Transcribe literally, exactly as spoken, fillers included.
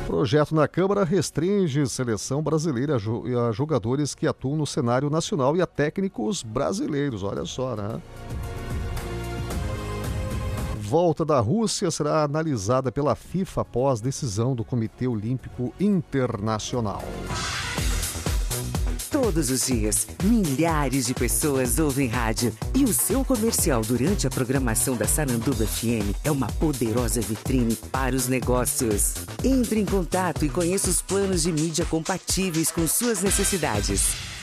Projeto na Câmara restringe seleção brasileira a jogadores que atuam no cenário nacional e a técnicos brasileiros. Olha só, né? Volta da Rússia será analisada pela FIFA após decisão do Comitê Olímpico Internacional. Todos os dias, milhares de pessoas ouvem rádio. E o seu comercial durante a programação da Sananduva F M é uma poderosa vitrine para os negócios. Entre em contato e conheça os planos de mídia compatíveis com suas necessidades.